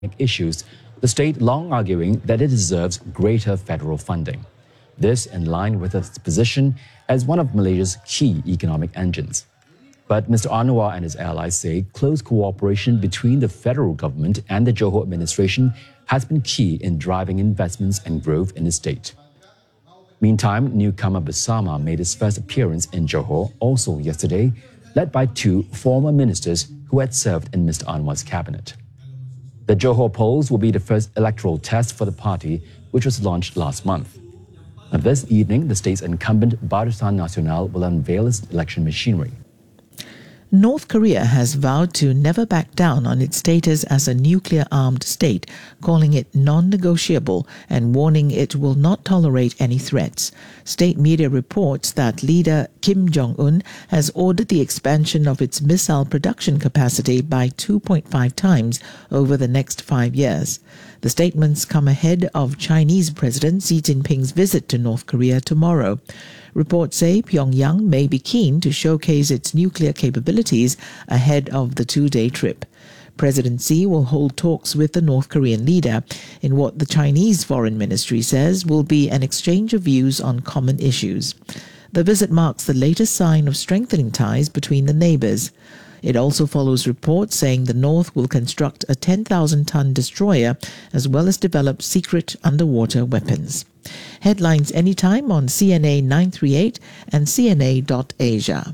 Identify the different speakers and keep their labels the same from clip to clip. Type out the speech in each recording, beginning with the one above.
Speaker 1: issues, the state long arguing that it deserves greater federal funding. This in line with its position as one of Malaysia's key economic engines. But Mr. Anwar and his allies say close cooperation between the federal government and the Johor administration has been key in driving investments and growth in the state. Meantime, newcomer Bersama made his first appearance in Johor also yesterday, led by two former ministers who had served in Mr. Anwar's cabinet. The Johor polls will be the first electoral test for the party, which was launched last month. Now, this evening, the state's incumbent Barisan Nasional will unveil its election machinery.
Speaker 2: North Korea has vowed to never back down on its status as a nuclear-armed state, calling it non-negotiable and warning it will not tolerate any threats. State media reports that leader Kim Jong-un has ordered the expansion of its missile production capacity by 2.5 times over the next 5 years. The statements come ahead of Chinese President Xi Jinping's visit to North Korea tomorrow. Reports say Pyongyang may be keen to showcase its nuclear capabilities ahead of the 2-day trip. President Xi will hold talks with the North Korean leader in what the Chinese Foreign Ministry says will be an exchange of views on common issues. The visit marks the latest sign of strengthening ties between the neighbours. It also follows reports saying the North will construct a 10,000-ton destroyer as well as develop secret underwater weapons. Headlines anytime on CNA 938 and CNA.Asia.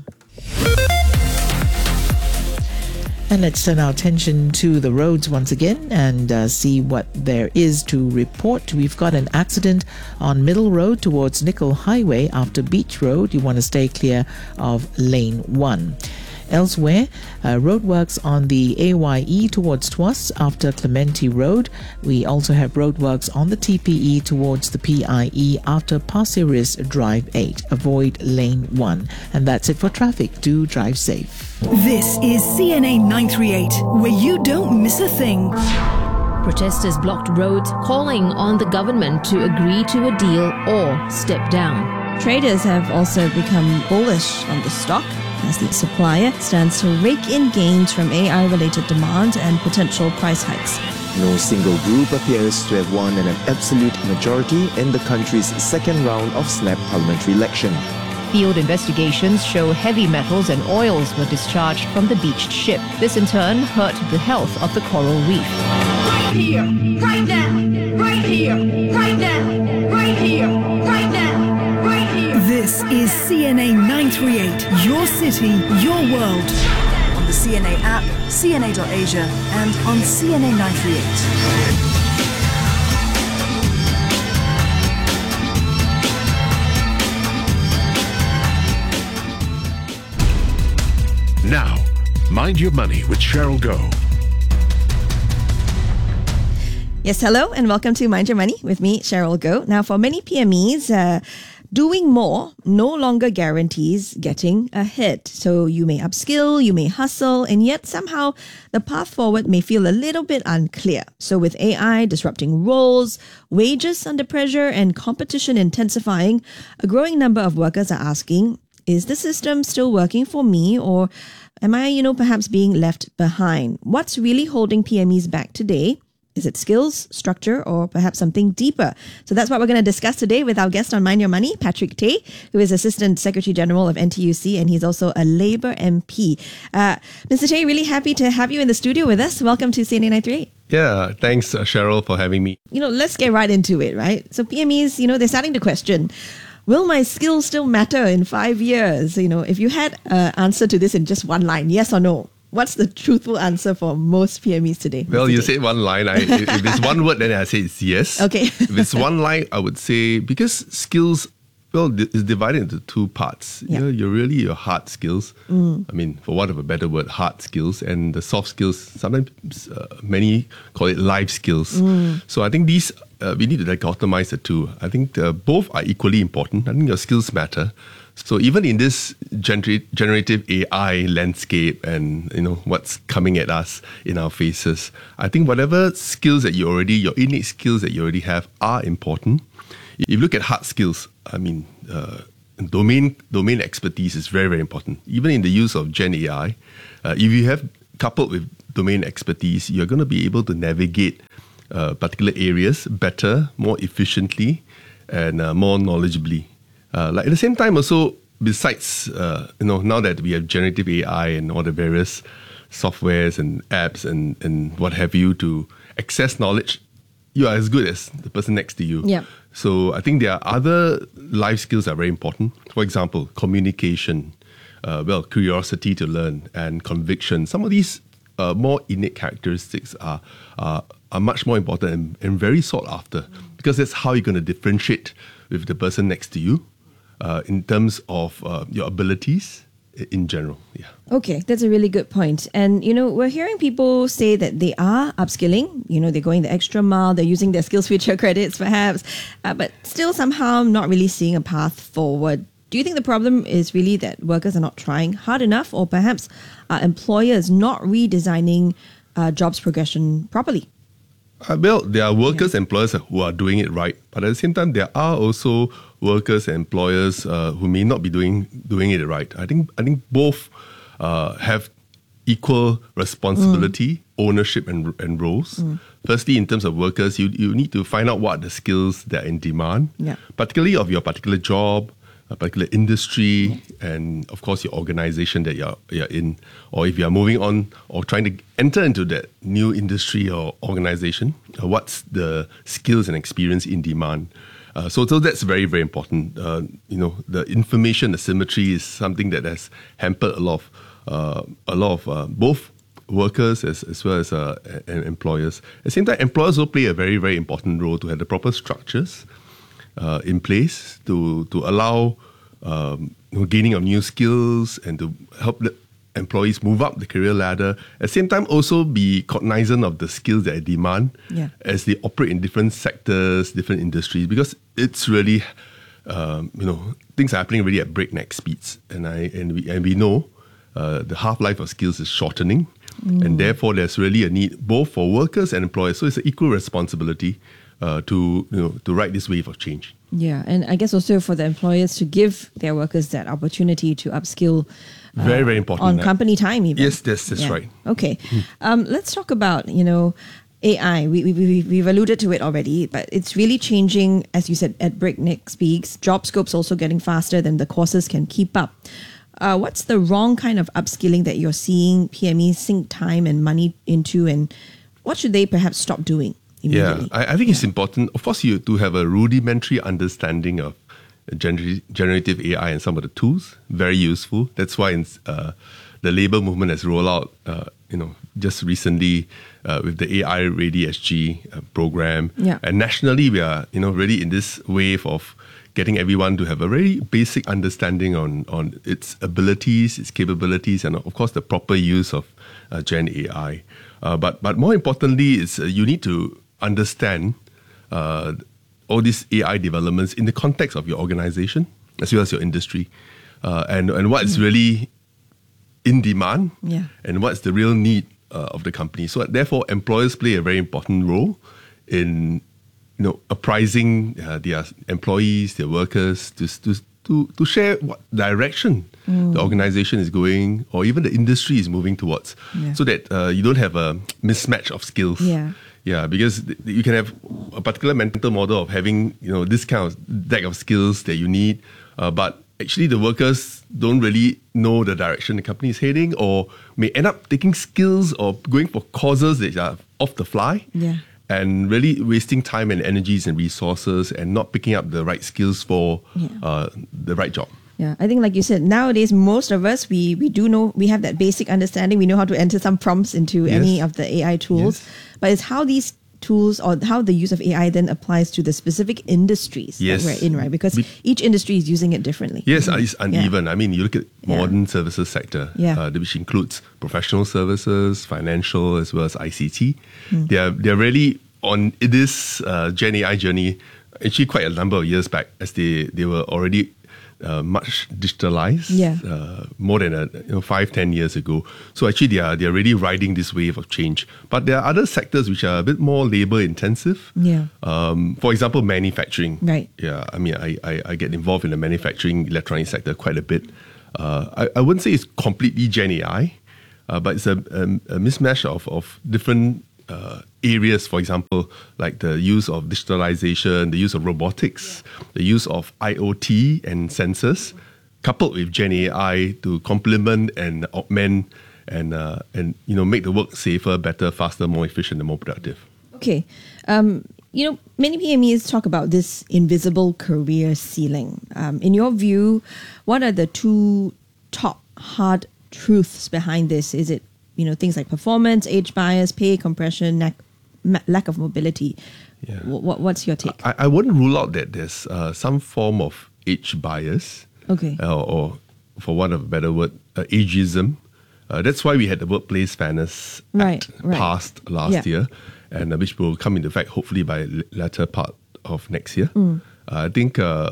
Speaker 2: And let's turn our attention to the roads once again and see what there is to report. We've got an accident on Middle Road towards Nickel Highway after Beach Road. You want to stay clear of lane 1. Elsewhere, roadworks on the AYE towards Tuas after Clementi Road. We also have roadworks on the TPE towards the PIE after Pasir Ris Drive 8. Avoid lane 1. And that's it for traffic. Do drive safe.
Speaker 3: This is CNA 938, where you don't miss a thing.
Speaker 4: Protesters blocked roads, calling on the government to agree to a deal or step down.
Speaker 5: Traders have also become bullish on the stock as the supplier stands to rake in gains from AI-related demand and potential price hikes.
Speaker 6: No single group appears to have won an absolute majority in the country's second round of snap parliamentary election.
Speaker 4: Field investigations show heavy metals and oils were discharged from the beached ship. This in turn hurt the health of the coral reef.
Speaker 3: Right here, right now, right here, right now, right here, right now, right here. This is CNA 938, your city, your world. On the CNA app, CNA.Asia, and on CNA 938.
Speaker 7: Now, Mind Your Money with Cheryl Goh.
Speaker 5: Yes, hello and welcome to Mind Your Money with me, Cheryl Goh. Now, for many PMEs, doing more no longer guarantees getting ahead. So you may upskill, you may hustle, and yet somehow the path forward may feel a little bit unclear. So with AI disrupting roles, wages under pressure, and competition intensifying, a growing number of workers are asking, is the system still working for me, or am I, perhaps being left behind? What's really holding PMEs back today? Is it skills, structure, or perhaps something deeper? So that's what we're going to discuss today with our guest on Mind Your Money, Patrick Tay, who is Assistant Secretary General of NTUC, and he's also a Labour MP. Mr. Tay, really happy to have you in the studio with us. Welcome to CNA 938.
Speaker 8: Yeah, thanks, Cheryl, for having me.
Speaker 5: Let's get right into it, right? So PMEs, they're starting to question, will my skills still matter in 5 years? If you had an answer to this in just one line, yes or no, what's the truthful answer for most PMEs today?
Speaker 8: Well, you said one line. If it's one word, then I say it's yes.
Speaker 5: Okay.
Speaker 8: If it's one line, I would say, because skills, is divided into two parts.
Speaker 5: Yeah.
Speaker 8: You're really your hard skills. I mean, for want of a better word, hard skills, and the soft skills, sometimes many call it life skills. So I think these, we need to dichotomize the two. I think both are equally important. I think your skills matter. So even in this generative AI landscape and what's coming at us in our faces, I think whatever skills that your innate skills that you already have are important. If you look at hard skills, I mean, domain expertise is very, very important. Even in the use of Gen AI, if you have coupled with domain expertise, you're going to be able to navigate particular areas better, more efficiently, and more knowledgeably. Like at the same time, also besides now that we have generative AI and all the various softwares and apps and what have you to access knowledge, you are as good as the person next to you.
Speaker 5: Yeah.
Speaker 8: So I think there are other life skills that are very important. For example, communication, curiosity to learn, and conviction. Some of these more innate characteristics are much more important and very sought after, because that's how you're going to differentiate with the person next to you in terms of your abilities in general. Yeah.
Speaker 5: Okay, that's a really good point. And, we're hearing people say that they are upskilling, they're going the extra mile, they're using their SkillsFuture credits perhaps, but still somehow not really seeing a path forward. Do you think the problem is really that workers are not trying hard enough, or perhaps are employers not redesigning jobs progression properly?
Speaker 8: There are workers and employers who are doing it right, but at the same time, there are also workers and employers who may not be doing it right. I think both have equal responsibility, ownership, and roles. Firstly, in terms of workers, you need to find out what are the skills that are in demand, particularly of your particular job, a particular industry, and of course your organization that you're in, or if you're moving on or trying to enter into that new industry or organization, what's the skills and experience in demand. So that's very, very important. The information asymmetry is something that has hampered a lot of both workers as well as employers. At the same time, employers will play a very, very important role to have the proper structures in place to allow gaining of new skills and to help the employees move up the career ladder. At the same time, also be cognizant of the skills that are demand as they operate in different sectors, different industries, because it's really, things are happening really at breakneck speeds, and we know the half-life of skills is shortening, and therefore there's really a need both for workers and employers. So it's an equal responsibility to ride this wave of change.
Speaker 5: Yeah, and I guess also for the employers to give their workers that opportunity to upskill.
Speaker 8: Very, very important.
Speaker 5: On company time even.
Speaker 8: Yes, that's right.
Speaker 5: Okay. Let's talk about, AI. We've alluded to it already, but it's really changing, as you said, at breakneck speeds. Job scope's also getting faster than the courses can keep up. What's the wrong kind of upskilling that you're seeing PMEs sink time and money into, and what should they perhaps stop doing immediately?
Speaker 8: I think it's important, of course, you to have a rudimentary understanding of generative AI and some of the tools. Very useful. That's why the labour movement has rolled out, just recently with the AI Ready SG program. Yeah. And nationally, we are, really in this wave of getting everyone to have a very basic understanding on its abilities, its capabilities, and of course the proper use of Gen AI. But more importantly, it's you need to understand all these AI developments in the context of your organization as well as your industry, and what is really in demand, and what's the real need of the company. So therefore, employers play a very important role in apprising their employees, their workers, to share what direction the organization is going, or even the industry is moving towards, so that you don't have a mismatch of skills. Yeah, because you can have a particular mental model of having this kind of deck of skills that you need, but actually the workers don't really know the direction the company is heading, or may end up taking skills or going for courses that are off the fly. And really wasting time and energies and resources and not picking up the right skills for the right job.
Speaker 5: Yeah, I think like you said, nowadays most of us, we do know, we have that basic understanding. We know how to enter some prompts into any of the AI tools. But it's how these tools or how the use of AI then applies to the specific industries that we're in, right? Because each industry is using it differently.
Speaker 8: Yes, it's uneven. I mean, you look at modern services sector, which includes professional services, financial, as well as ICT. They're really on this Gen AI journey actually quite a number of years back, as they were already much digitalized, more than 5-10 years ago. So actually they are really riding this wave of change. But there are other sectors which are a bit more labor intensive. For example, manufacturing. Right. Yeah, I mean, I get involved in the manufacturing electronic sector quite a bit. I wouldn't say it's completely Gen AI, but it's a mismatch of different areas, for example, like the use of digitalization, the use of robotics, the use of IoT and sensors, coupled with Gen AI to complement and augment and make the work safer, better, faster, more efficient, and more productive.
Speaker 5: Okay. Many PMEs talk about this invisible career ceiling. In your view, what are the two top hard truths behind this? Is it things like performance, age bias, pay compression, lack of mobility?
Speaker 8: Yeah.
Speaker 5: What's your take?
Speaker 8: I wouldn't rule out that there's some form of age bias.
Speaker 5: Okay.
Speaker 8: Or for want of a better word, ageism. That's why we had the Workplace Fairness Act passed last year, and which will come into effect hopefully by latter part of next year. I think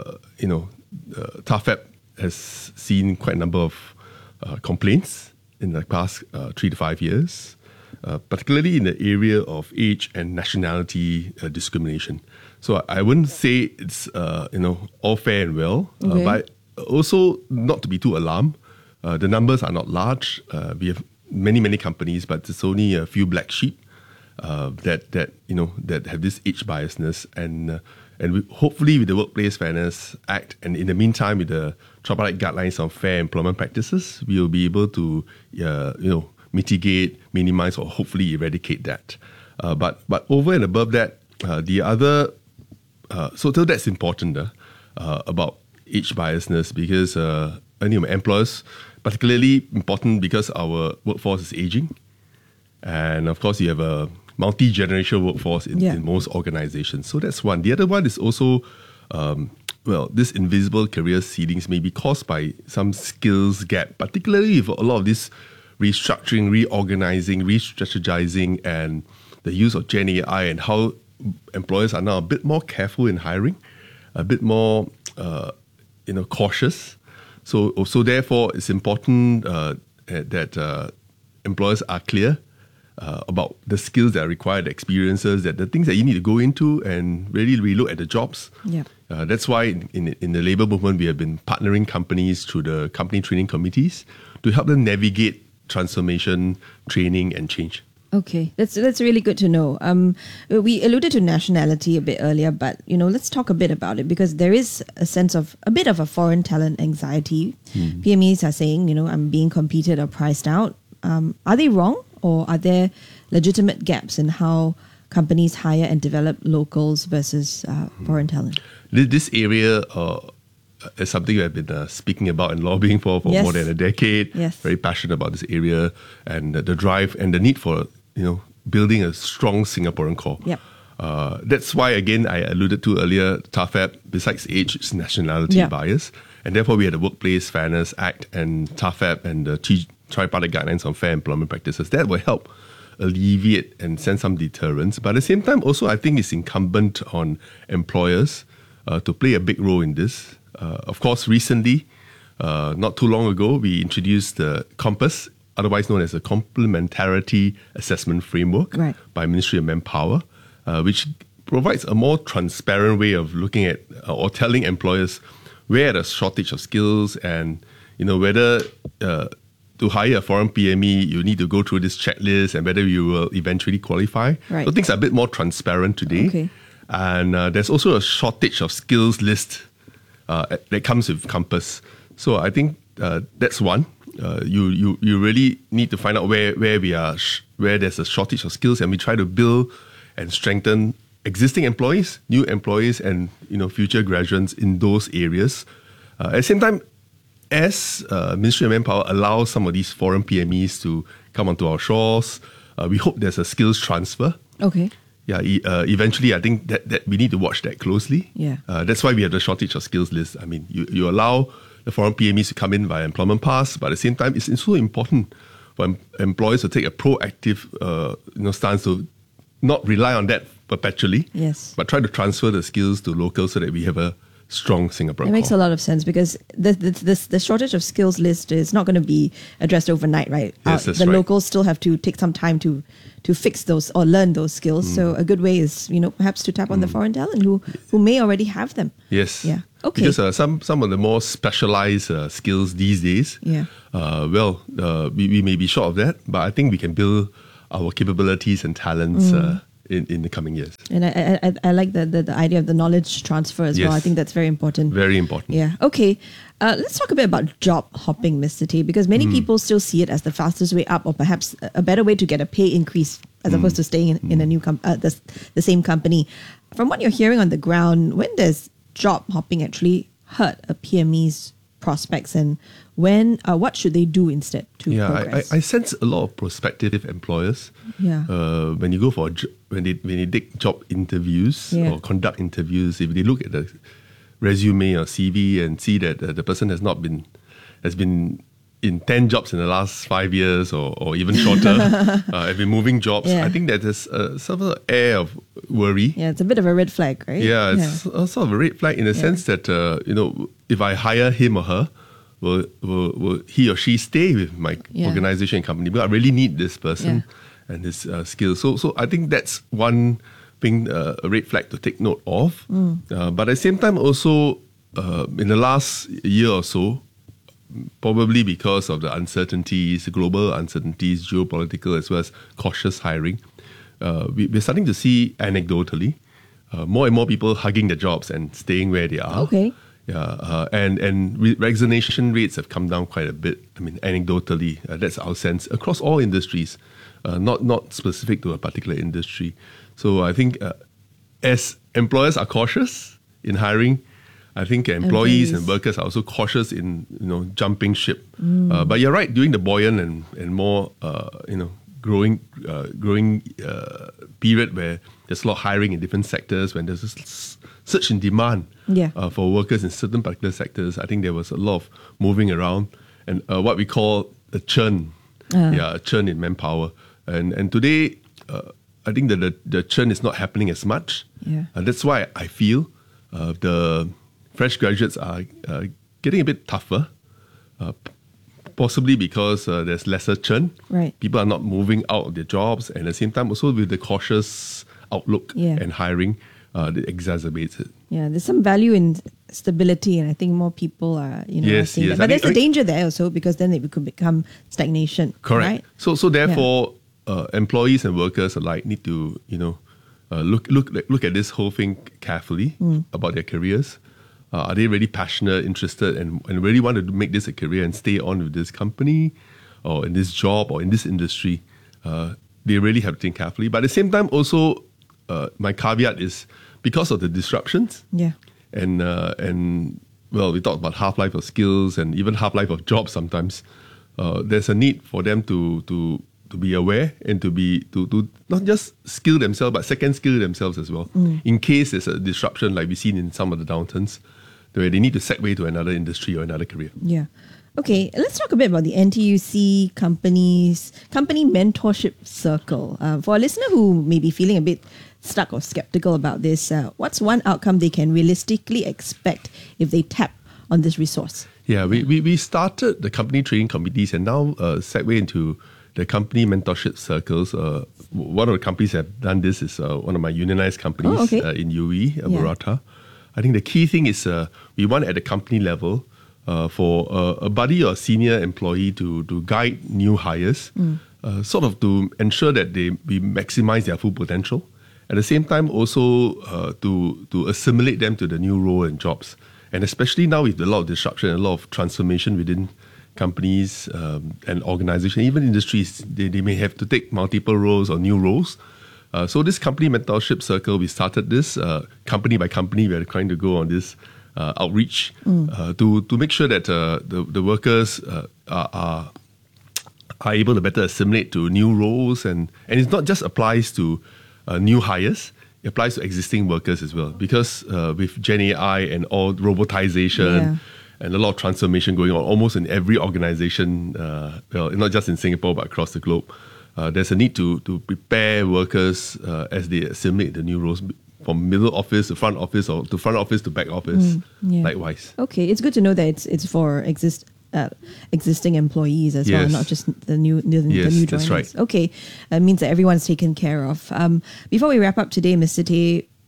Speaker 8: TAFEP has seen quite a number of complaints in the past 3 to 5 years, particularly in the area of age and nationality discrimination. So I wouldn't say it's all fair and well, but also not to be too alarmed. The numbers are not large. We have many companies, but it's only a few black sheep that have this age biasness, and we, hopefully with the Workplace Fairness Act, and in the meantime with the tripartite guidelines on fair employment practices, we will be able to mitigate, minimize, or hopefully eradicate that. But over and above that, the other so that's important about age biasness, because employers, particularly important because our workforce is aging, and of course you have a multi-generational workforce in most organizations. So that's one. The other one is also, this invisible career ceilings may be caused by some skills gap, particularly with a lot of this restructuring, reorganizing, re-strategizing, and the use of Gen AI, and how employers are now a bit more careful in hiring, a bit more cautious. So therefore, it's important that employers are clear about the skills that are required, the experiences, that the things that you need to go into, and really relook at the jobs.
Speaker 5: Yeah.
Speaker 8: That's why in the labour movement, we have been partnering companies through the company training committees to help them navigate transformation, training, and change.
Speaker 5: Okay, that's really good to know. We alluded to nationality a bit earlier, but let's talk a bit about it, because there is a bit of a foreign talent anxiety. PMEs are saying, I'm being competed or priced out. Are they wrong, or are there legitimate gaps in how companies hire and develop locals versus foreign talent?
Speaker 8: This area is something I've been speaking about and lobbying for more than a decade.
Speaker 5: Yes.
Speaker 8: Very passionate about this area, and the drive and the need for building a strong Singaporean core.
Speaker 5: Yep.
Speaker 8: That's why, again, I alluded to earlier, TAFEP, besides age, is nationality bias. And therefore, we had the Workplace Fairness Act and TAFEP and the tripartite guidelines on fair employment practices. That will help alleviate and send some deterrence. But at the same time, also, I think it's incumbent on employers to play a big role in this. Of course, recently, not too long ago, we introduced the COMPASS, otherwise known as the Complementarity Assessment Framework by Ministry of Manpower, which provides a more transparent way of looking at or telling employers where there's shortage of skills, and whether to hire a foreign PME, you need to go through this checklist, and whether you will eventually qualify. So things are a bit more transparent today.
Speaker 5: Okay.
Speaker 8: And there's also a shortage of skills list that comes with COMPASS. So I think that's one. You really need to find out where we are, where there's a shortage of skills, and we try to build and strengthen existing employees, new employees, and future graduates in those areas. At the same time, as Ministry of Manpower allows some of these foreign PMEs to come onto our shores, we hope there's a skills transfer.
Speaker 5: Okay.
Speaker 8: Yeah, eventually, I think that we need to watch that closely.
Speaker 5: Yeah.
Speaker 8: That's why we have the shortage of skills list. I mean, you allow the foreign PMEs to come in via employment pass, but at the same time, it's so important for employers to take a proactive stance to not rely on that perpetually, but try to transfer the skills to locals so that we have a strong Singaporean
Speaker 5: It makes a lot of sense, because the shortage of skills list is not going to be addressed overnight, right?
Speaker 8: Yes, that's
Speaker 5: the
Speaker 8: right.
Speaker 5: locals still have to take some time to fix those or learn those skills. So a good way is, perhaps to tap on the foreign talent who may already have them.
Speaker 8: Yes.
Speaker 5: Yeah. Okay.
Speaker 8: Because some of the more specialized skills these days, we may be short of that, but I think we can build our capabilities and talents in the coming years.
Speaker 5: And I like the idea of the knowledge transfer as well. I think that's very important.
Speaker 8: Very important.
Speaker 5: Yeah. Okay. Let's talk a bit about job hopping, Mr. Tay, because many people still see it as the fastest way up, or perhaps a better way to get a pay increase as opposed to staying in a new the same company. From what you're hearing on the ground, when does job hopping actually hurt a PME's prospects, and what should they do instead to progress?
Speaker 8: I sense a lot of prospective employers. When you go for when they take job interviews or conduct interviews, if they look at the resume or CV and see that the person has been in 10 jobs in the last 5 years or even shorter, have been moving jobs, I think that there's some sort of air of worry.
Speaker 5: Yeah, it's a bit of a red flag, right?
Speaker 8: Yeah, it's sort of a red flag in the sense that, if I hire him or her, will he or she stay with my organization and company? Because I really need this person and his skills. So I think that's one thing, a red flag to take note of. But at the same time also, in the last year or so, probably because of the uncertainties, global uncertainties, geopolitical as well as cautious hiring, we're starting to see anecdotally more and more people hugging their jobs and staying where they are.
Speaker 5: Okay.
Speaker 8: And resignation rates have come down quite a bit. I mean, anecdotally, that's our sense across all industries, not specific to a particular industry. So I think as employers are cautious in hiring, I think employees and workers are also cautious in jumping ship. But you're right, during the buoyant and more growing period where there's a lot of hiring in different sectors, when there's this surge in demand for workers in certain particular sectors, I think there was a lot of moving around and what we call a churn, a churn in manpower. And today, I think that the churn is not happening as much. That's why I feel the fresh graduates are getting a bit tougher, possibly because there's lesser churn.
Speaker 5: Right.
Speaker 8: People are not moving out of their jobs, and at the same time also with the cautious outlook and hiring, that exacerbates it.
Speaker 5: Yeah, there's some value in stability, and I think more people are, seeing that. But there's a danger there also, because then it could become stagnation.
Speaker 8: Correct.
Speaker 5: Right?
Speaker 8: So therefore, employees and workers alike need to, look at this whole thing carefully about their careers. Are they really passionate, interested, and really want to make this a career and stay on with this company or in this job or in this industry? They really have to think carefully. But at the same time, also, my caveat is because of the disruptions. And we talked about half-life of skills and even half-life of jobs sometimes. There's a need for them to be aware and to not just skill themselves, but second skill themselves as well. In case there's a disruption like we've seen in some of the downturns, where they need to segue to another industry or another career.
Speaker 5: Yeah. Okay, let's talk a bit about the NTUC company mentorship circle. For a listener who may be feeling a bit stuck or skeptical about this, what's one outcome they can realistically expect if they tap on this resource?
Speaker 8: Yeah, we started the company training committees and now segue into the company mentorship circles. One of the companies that have done this is one of my unionized companies in UAE, Murata. I think the key thing is we want at the company level for a buddy or senior employee to guide new hires, sort of to ensure that we maximize their full potential. At the same time, also to assimilate them to the new role and jobs. And especially now with a lot of disruption and a lot of transformation within companies and organizations, even industries, they may have to take multiple roles or new roles. So this company mentorship circle, we started this company by company. We're trying to go on this outreach to make sure that the workers are able to better assimilate to new roles, and it not just applies to new hires. It applies to existing workers as well, because with Gen AI and all robotization and a lot of transformation going on almost in every organization, not just in Singapore but across the globe, there's a need to prepare workers as they assimilate the new roles, from middle office to front office, or to front office to back office, likewise. Okay,
Speaker 5: it's good to know that it's for existing employees as well, not just the new joiners.
Speaker 8: That's right.
Speaker 5: Okay, that means that everyone's taken care of. Before we wrap up today, Mr. Tay,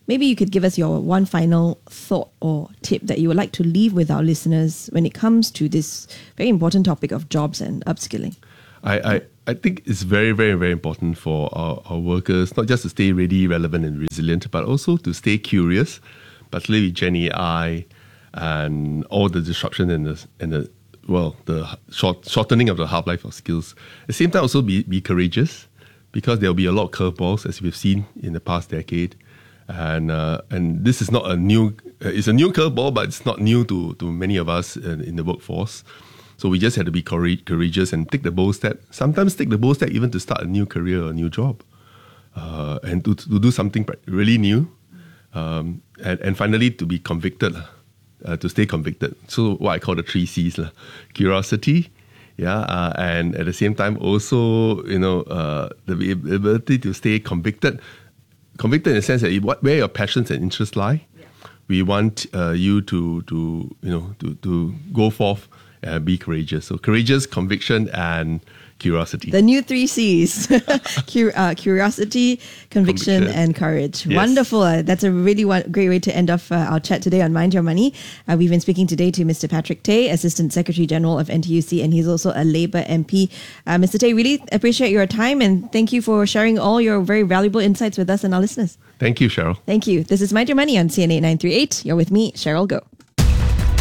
Speaker 5: maybe you could give us your one final thought or tip that you would like to leave with our listeners when it comes to this very important topic of jobs and upskilling.
Speaker 8: I think it's very, very, very important for our workers, not just to stay ready, relevant and resilient, but also to stay curious, particularly with Gen AI and all the disruption and the shortening of the half-life of skills. At the same time, also be courageous, because there'll be a lot of curveballs, as we've seen in the past decade. And this is not it's a new curveball, but it's not new to many of us in the workforce. So we just have to be courageous and take the bold step. Sometimes take the bold step even to start a new career or a new job, and to do something really new. And finally, to be convicted, to stay convicted. So what I call the 3 C's, curiosity, and at the same time also, the ability to stay convicted. Convicted in the sense that where your passions and interests lie. Yeah. We want you to go forth. Be courageous. So courageous, conviction, and curiosity.
Speaker 5: The new 3 C's. Curiosity, conviction, and courage. Yes. Wonderful. That's a really great way to end off our chat today on Mind Your Money. We've been speaking today to Mr. Patrick Tay, Assistant Secretary General of NTUC, and he's also a Labour MP. Mr. Tay, really appreciate your time, and thank you for sharing all your very valuable insights with us and our listeners.
Speaker 8: Thank you, Cheryl.
Speaker 5: Thank you. This is Mind Your Money on CNA 938. You're with me, Cheryl Goh.